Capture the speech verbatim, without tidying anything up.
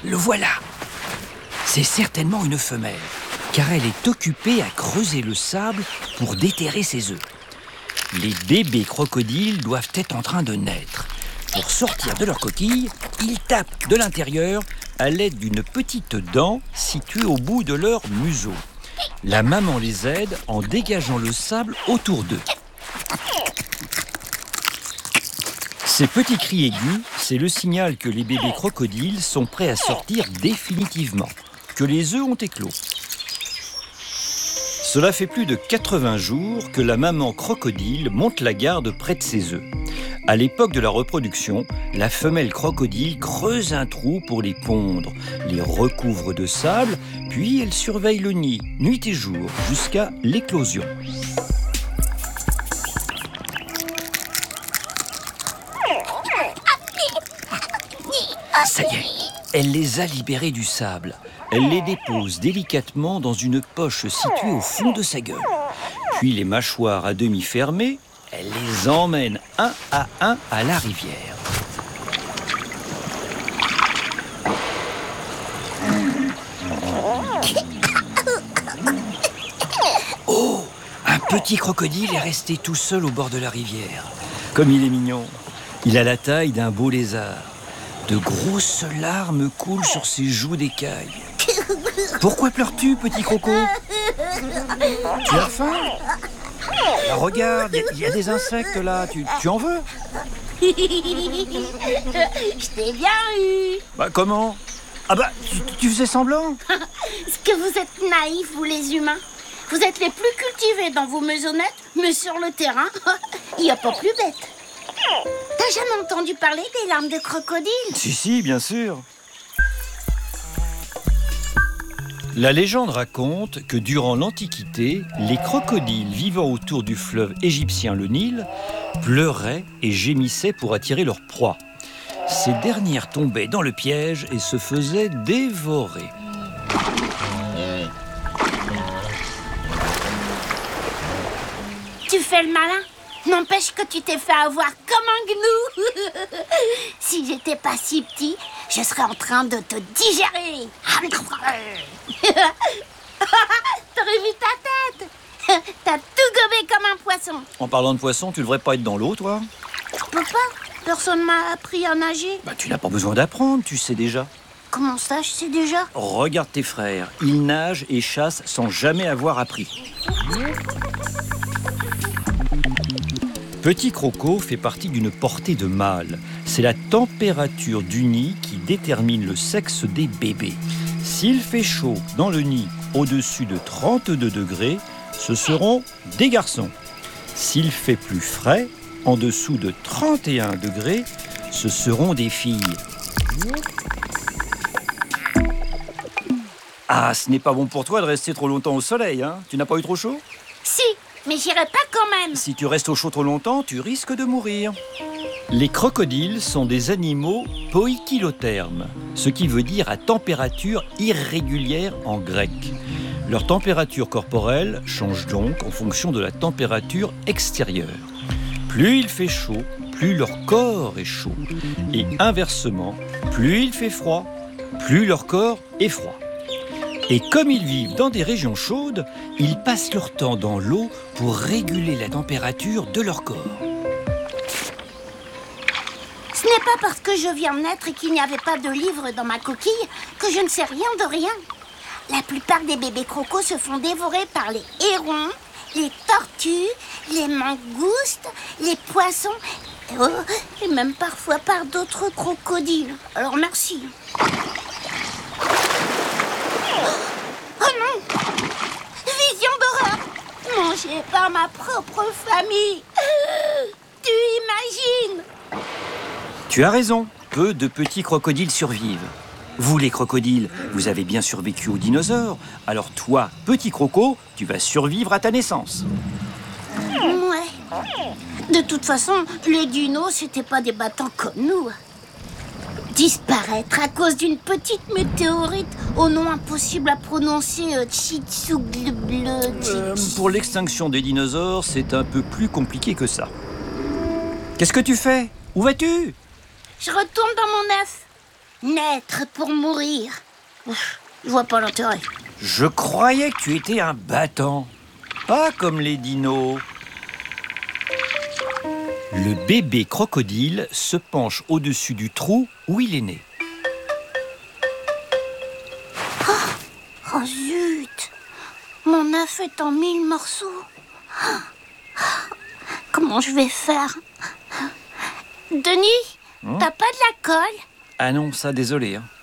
Le voilà. C'est certainement une femelle, car elle est occupée à creuser le sable pour déterrer ses œufs. Les bébés crocodiles doivent être en train de naître. Pour sortir de leur coquille, ils tapent de l'intérieur à l'aide d'une petite dent située au bout de leur museau. La maman les aide en dégageant le sable autour d'eux. Ces petits cris aigus, c'est le signal que les bébés crocodiles sont prêts à sortir définitivement, que les œufs ont éclos. Cela fait plus de quatre-vingts jours que la maman crocodile monte la garde près de ses œufs. À l'époque de la reproduction, la femelle crocodile creuse un trou pour les pondre, les recouvre de sable, puis elle surveille le nid, nuit et jour, jusqu'à l'éclosion. Ça y est, elle les a libérés du sable. Elle les dépose délicatement dans une poche située au fond de sa gueule. Puis les mâchoires à demi fermées, elle les emmène un à un à la rivière. Oh, un petit crocodile est resté tout seul au bord de la rivière. Comme il est mignon, il a la taille d'un beau lézard. De grosses larmes coulent sur ses joues d'écailles. Pourquoi pleures-tu, petit croco? Tu as faim? Alors regarde, il y, y a des insectes là, tu, tu en veux? Je t'ai bien eu. Bah comment? Ah bah, tu, tu faisais semblant? Est-ce que vous êtes naïfs, vous les humains? Vous êtes les plus cultivés dans vos maisonnettes, mais sur le terrain, il n'y a pas plus bête. T'as jamais entendu parler des larmes de crocodile? Si, si, bien sûr. La légende raconte que durant l'Antiquité, les crocodiles vivant autour du fleuve égyptien le Nil pleuraient et gémissaient pour attirer leur proie. Ces dernières tombaient dans le piège et se faisaient dévorer. Tu fais le malin? N'empêche que tu t'es fait avoir comme un gnou. Si j'étais pas si petit, je serais en train de te digérer. T'aurais vu ta tête? T'as tout gobé comme un poisson. En parlant de poisson, tu devrais pas être dans l'eau, toi? Je peux pas. Personne m'a appris à nager. Bah, tu n'as pas besoin d'apprendre, tu sais déjà. Comment ça, je sais déjà? Regarde tes frères, ils nagent et chassent sans jamais avoir appris. Petit croco fait partie d'une portée de mâles. C'est la température du nid qui détermine le sexe des bébés. S'il fait chaud dans le nid au-dessus de trente-deux degrés, ce seront des garçons. S'il fait plus frais, en dessous de trente et un degrés, ce seront des filles. Ah, ce n'est pas bon pour toi de rester trop longtemps au soleil, hein? Tu n'as pas eu trop chaud? Si, mais j'irai pas quand même. Si tu restes au chaud trop longtemps, tu risques de mourir. Les crocodiles sont des animaux poikilothermes, ce qui veut dire à température irrégulière en grec. Leur température corporelle change donc en fonction de la température extérieure. Plus il fait chaud, plus leur corps est chaud. Et inversement, plus il fait froid, plus leur corps est froid. Et comme ils vivent dans des régions chaudes, ils passent leur temps dans l'eau pour réguler la température de leur corps. Ce n'est pas parce que je viens de naître et qu'il n'y avait pas de livre dans ma coquille que je ne sais rien de rien. La plupart des bébés crocos se font dévorer par les hérons, les tortues, les mangoustes, les poissons oh, et même parfois par d'autres crocodiles. Alors merci. Oh non! Vision d'horreur! Mangé par ma propre famille! Tu imagines? Tu as raison, peu de petits crocodiles survivent. Vous les crocodiles, vous avez bien survécu aux dinosaures. Alors toi, petit croco, tu vas survivre à ta naissance. Ouais. De toute façon, les dinos, c'était pas des battants comme nous. Disparaître à cause d'une petite météorite au nom impossible à prononcer euh, Chitsuglble. Euh, pour l'extinction des dinosaures, c'est un peu plus compliqué que ça. Qu'est-ce que tu fais? Où vas-tu? Je retourne dans mon œuf. Naître pour mourir. Ouf, je vois pas l'intérêt. Je croyais que tu étais un battant, pas comme les dinos. Le bébé crocodile se penche au-dessus du trou où il est né. Oh zut! Mon œuf est en mille morceaux. Comment je vais faire? Denis, Hmm? t'as pas de la colle? Ah non, ça, désolé. hein.